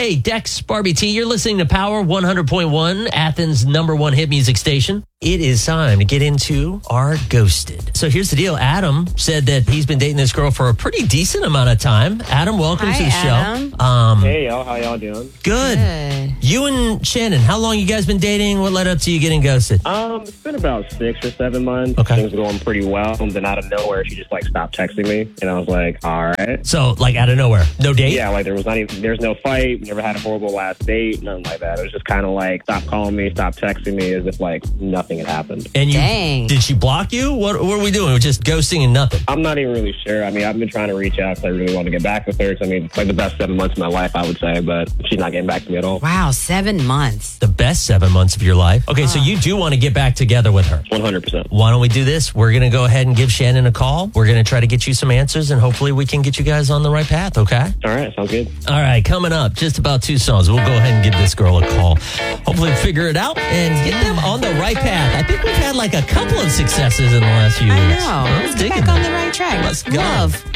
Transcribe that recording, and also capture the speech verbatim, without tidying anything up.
Hey, Dex, Barbie T, you're listening to Power one hundred point one, Athens' number one hit music station. It is time to get into our Ghosted. So here's the deal. Adam said that he's been dating this girl for a pretty decent amount of time. Adam, welcome Hi, to the Adam. show. Um, Hey, y'all. How y'all doing? good. Good. You and Shannon, how long you guys been dating? What led up to you getting ghosted? Um, it's been about six or seven months. Okay. Things were going pretty well. And then out of nowhere, she just, like, stopped texting me. And I was like, all right. So, like, out of nowhere, no date? Yeah, like, there was not even, there's no fight. We never had a horrible last date. Nothing like that. It was just kind of like, stop calling me, stop texting me, as if, like, nothing had happened. And you, Dang. did she block you? What, what are we doing? We're just ghosting and nothing. I'm not even really sure. I mean, I've been trying to reach out because I really want to get back with her. So, I mean, it's like the best seven months of my life, I would say. But she's not getting back to me at all. Wow, seven months. The best seven months of your life. Okay, so you do want to get back together with her. one hundred percent. Why don't we do this? We're going to go ahead and give Shannon a call. We're going to try to get you some answers, and hopefully we can get you guys on the right path, okay? All right. Sounds good. All right, coming up, just about two songs. We'll go ahead and give this girl a call. Hopefully figure it out and get them on the right path. I think we've had like a couple of successes in the last few I weeks. know. I'm Let's get digging back on that. the right track. Let's go. Love.